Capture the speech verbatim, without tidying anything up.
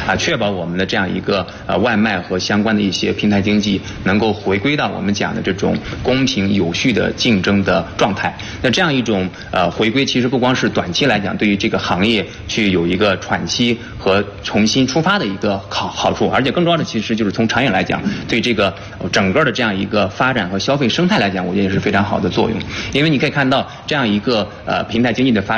啊，确保我们的这样一个呃外卖和相关的一些平台经济能够回归到我们讲的这种公平有序的竞争的状态。那这样一种呃回归，其实不光是短期来讲，对于这个行业去有一个喘息和重新出发的一个好好处，而且更重要的其实就是从长远来讲，对这个整个的这样一个发展和消费生态来讲，我觉得也是非常好的作用。因为你可以看到这样一个呃平台经济的发展。